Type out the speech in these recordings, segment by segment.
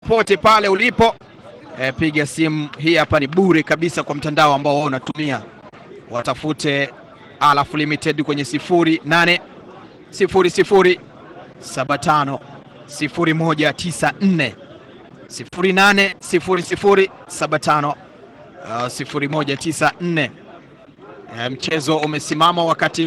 popote pale ulipo. Piga simu, hii hapa ni bure kabisa kwa mtandao ambao wao unatumia. Watafute Alaf Limited kwenye 0800 75 0194 0800 75 0194. Mchezo umesimama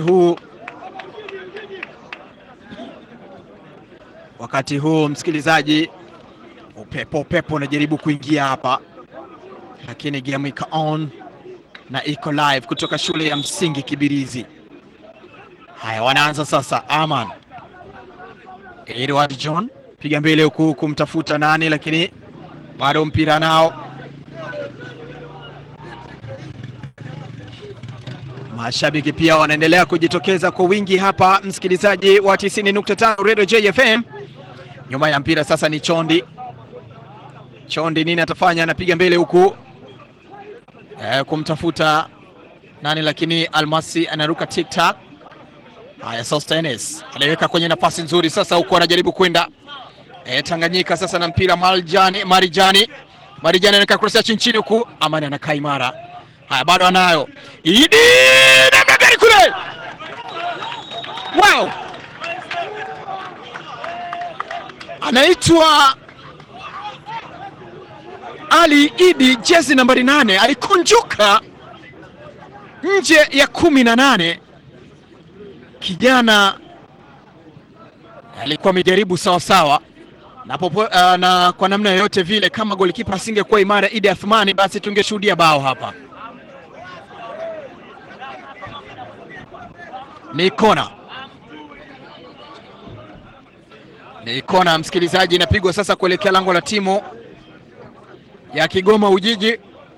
wakati huu msikilizaji, upepo unajaribu kuingia hapa, lakini game iko on na iko live kutoka shule ya msingi Kibirizi. Haya, wanaanza sasa. Aman Edward John piga mbele huku kumtafuta nani, lakini bado mpira nao. Mashabiki pia wanaendelea kujitokeza kwa wingi hapa, msikilizaji wa 90.5 Radio JFM. Nyuma ya mpira sasa ni Chondi. Chondi nini atafanya? Anapiga mbele huku kumtafuta nani, lakini Almasi anaruka TikTok. Haya, Sostenes anaweka kwenye nafasi nzuri sasa huku, anajaribu kwenda Tanganyika sasa na mpira. Marijani anaweka cross chini huku, Amani anakaa imara. Haya, bado anayo Idi na gari kule. Wow, anaitwa Ali Idi, jezi nambari 8, alikunjuka nje ya 18. Kijana alikuwa amejaribu sawa na kwa namna yoyote vile, kama golikipa asingekuwa imara Idi Athmani, basi tungeshuhudia bao hapa. Ni kona msikilizaji, inapigwa sasa kuelekea lango la timu ya Kigoma Ujiji.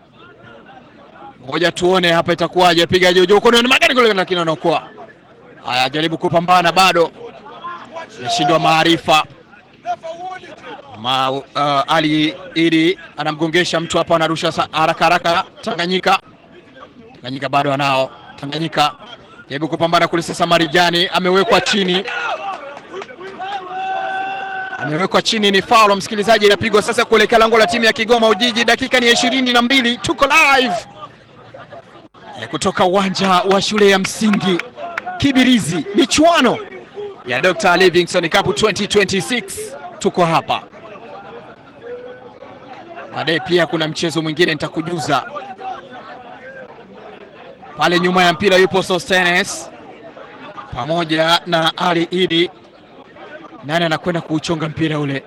Ngoja tuone hapa itakuwaje. Piga juu kona ni magari kule, lakini anaokoa. Haya, jaribu kupambana, bado yashindwa maarifa. Ali Idi anamgongesha mtu hapa, anarusha haraka. Tanganyika bado anao. Tanganyika jaribu kupambana kule sasa. Marijani amewekwa chini, ni foul msikilizaji. Inapigwa sasa kuelekea lango la timu ya Kigoma Ujiji. Dakika ni 22, tuko live kutoka uwanja wa shule ya msingi Kibirizi, michuano ya Dr. Livingstone Cup 2026. Tuko hapa baadaye, pia kuna mchezo mwingine nitakujuza. Pale nyuma ya mpira yupo Sostenes pamoja na Ali Idi. Nani anakwenda kuuchonga mpira ule?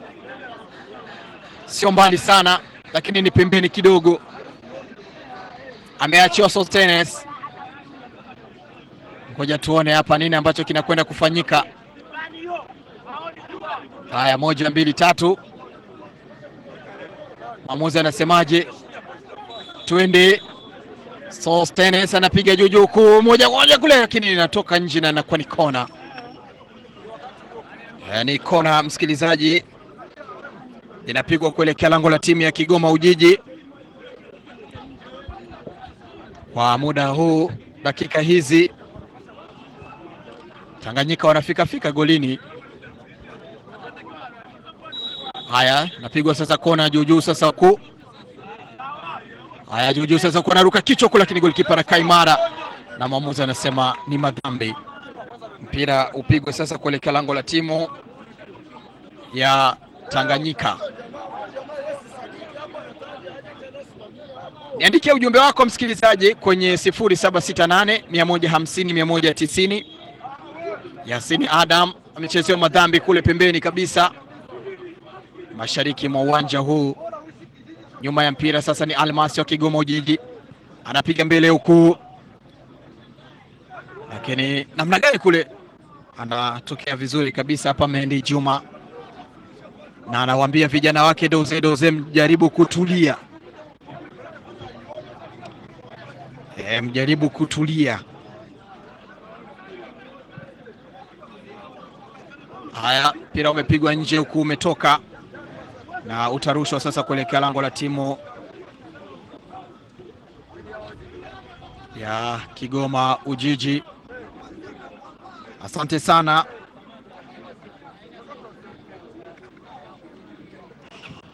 Sio mbali sana, lakini ni pembeni kidogo. Ameachiwa Sostenes. Ngoja tuone hapa nini ambacho kinakwenda kufanyika. Haya, 1 2 3. Mwamuzi anasemaje? Twende. Sostenes anapiga juu moja kule, lakini inatoka nje na inakuwa ni kona. Ni kona msikilizaji, inapigwa kuelekea lango la timu ya Kigoma Ujiji. Kwa muda huu, dakika hizi, Tanganyika wanafika golini. Haya, napigwa sasa kona juu sasa huku. Haya, juu sasa huku anaruka kichwa kule, lakini golikipa anakaa imara na mwamuzi anasema ni madhambi. Mpira upigwe sasa kuelekea lango la timu ya Tanganyika. Niandikia ujumbe wako msikilizaji kwenye 0768 150 190. Yasini Adam amechezewa madhambi kule pembeni kabisa mashariki mwa uwanja huu. Nyuma ya mpira sasa ni Almasi wa Kigoma Ujiji, anapiga mbele huku, lakini namna gani kule anatokea vizuri kabisa hapa Mendi Juma, na anawaambia vijana wake doze mjaribu kutulia. Mjaribu kutulia. Haya, mpira umepigwa nje huku, umetoka na utarushwa sasa kuelekea lango la timu ya Kigoma Ujiji. Asante sana